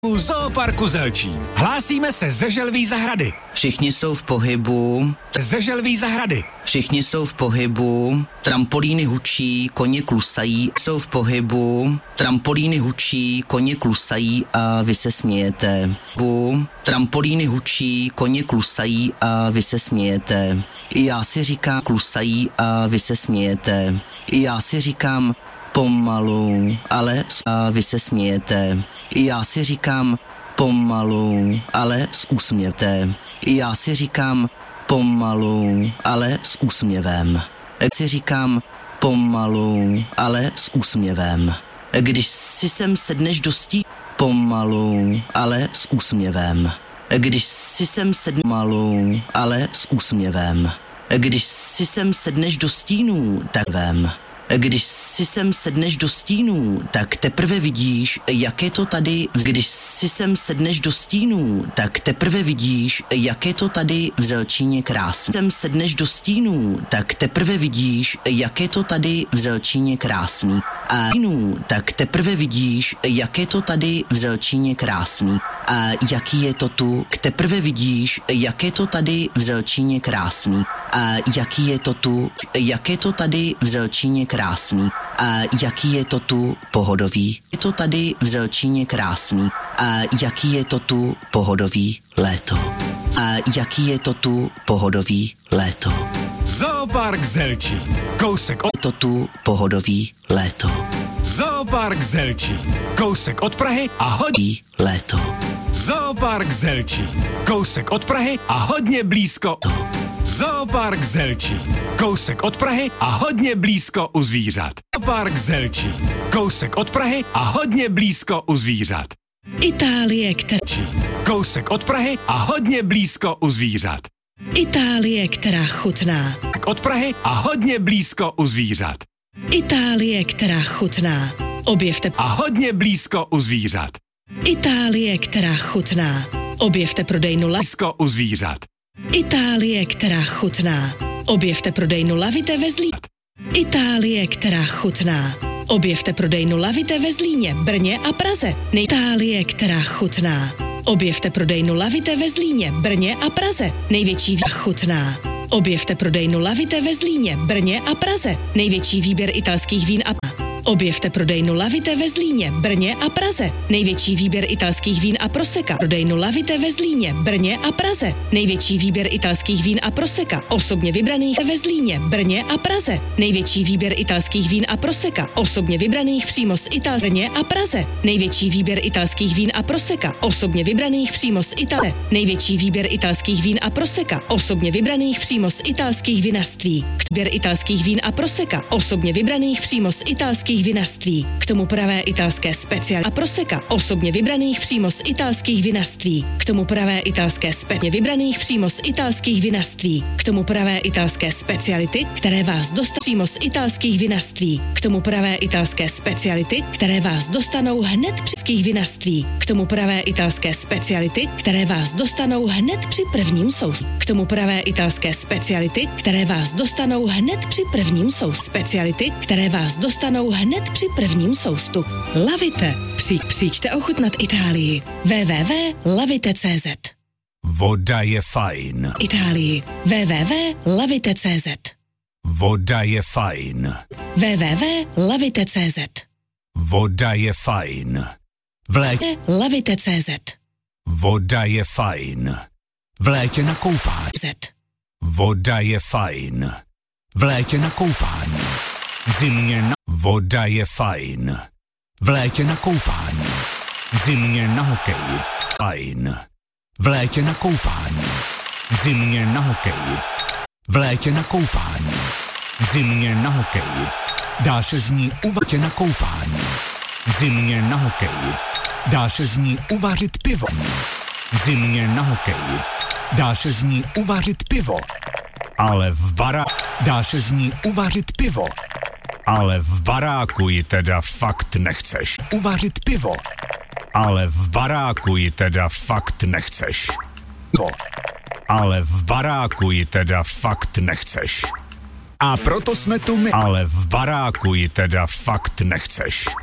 U Zooparku Zelčín. Hlásíme se ze Želví zahrady. Všichni jsou v pohybu. Ze Želví zahrady. Všichni jsou v pohybu. Trampolíny hučí, koně klusají. Jsou v pohybu. Trampolíny hučí, koně klusají a vy se smějete. Trampolíny hučí, koně klusají a vy se smějete. I já si říkám klusají a vy se smějete. I já si říkám pomalu, ale a vy se smějete. I já si říkám pomalu, ale s úsměvem. I já si říkám pomalu, ale s úsměvem. Si říkám pomalu, ale s úsměvem. Když si sem sedneš do stí, pomalu, ale s úsměvem. Když si sem sedneš pomalu, ale s úsměvem. Když si sem sedneš do stínů, tak vem. Když si sem sedneš do stínů, tak teprve vidíš, jak je to tady. Když si sem sedneš do stínů, tak teprve vidíš, jak je to tady v Zelčíně krásný. Sem sedneš do stínů, tak teprve vidíš, jak je to tady v Zelčíně krásný. A tak teprve vidíš, jak je to tady v Zelčíně krásný. A jaký je to tu, teprve vidíš, jak je to tady v Zelčíně krásný. A jaký je to tu, jak je to tady v Zelčíně krásný. A jaký je to tu pohodový. Je to tady v Zelčíně krásný. A jaký je to tu pohodový léto. A jaký je to tu pohodový léto. Zoopark Zelčín. Kousek od... To tu pohodový léto. Zoopark Zelčín. Kousek od Prahy a hodně léto. Zoopark Zelčín. Kousek od Prahy a hodně blízko. Zoopark Zelčín. Kousek od Prahy a hodně blízko u zvířat. Zoopark Zelčín. Kousek od Prahy a hodně blízko u zvířat. Itálie, která... Kousek od Prahy a hodně blízko u zvířat. Itálie, která chutná. Od Prahy a hodně blízko u zvířat. Itálie, která chutná. Objevte... A hodně blízko u zvířat. Itálie, která chutná. Objevte prodejnu blízko u zvířat. Itálie, která chutná. Objevte prodejnu Lavite ve Zlíně. Itálie, která chutná. Objevte prodejnu Lavite ve Zlíně, Brně a Praze. Itálie, která chutná. Objevte prodejnu Lavite ve Zlíně, Brně a Praze. Největší chutná. Objevte prodejnu Lavite ve Zlíně, Brně a Praze. Největší výběr italských vín a... Objevte prodejnu Lavite ve Zlíně, Brně a Praze. Největší výběr italských vín a proseka. Prodejnu Lavite ve Zlíně, Brně a Praze. Největší výběr italských vín a proseka. Osobně vybraných ve Zlíně, Brně a Praze. Největší výběr italských vín a proseka. Osobně vybraných přímo z Brně a Praze. Největší výběr italských vín a proseka. Osobně vybraných přímo z Itálie. Největší výběr italských vín a proseka. Osobně vybraných přímo z italských vinařství. Výběr italských vín a proseka. Osobně vybraných přímo z italských vinařství. K tomu pravé italské speciál a proseka. Osobně vybraných přímo z italských vinařství. K tomu pravé italské speciálně vybraných přímo z italských vinařství. K tomu pravé italské speciality, které vás dostanou přímo z italských vinařství. K tomu pravé italské speciality, které vás dostanou hned při vinařství. K tomu pravé italské speciality, které vás dostanou hned při prvním soustu. K tomu pravé italské speciality, které vás dostanou hned při prvním soustu. Speciality, které vás dostanou hned při prvním soustu. Lavite. Přijďte ochutnat Itálii. www.lavite.cz. Voda je fajn. Itálii. www.lavite.cz. Voda je fajn. www.lavite.cz. Voda je fajn. V létě Lavite.cz. Voda je fajn. V létě na koupání. Voda je fajn. V létě na koupání. V zimě na... Voda je fajn. V létě na koupání. V zimě na hokej. Fajn. V létě na koupání. V zimě na hokej. V létě na koupání. V zimě na hokej. Dá se z ní uvařit na koupání. V zimě na hokej. Dá se z ní uvařit pivo. V zimě na hokej. Dá se z ní uvařit pivo. Ale v dá se z ní uvařit pivo. Ale v baráku ji teda fakt nechceš uvařit pivo. Ale v baráku ji teda fakt nechceš. Ale v baráku ji teda fakt nechceš. A proto jsme tu my. Ale v baráku ji teda fakt nechceš.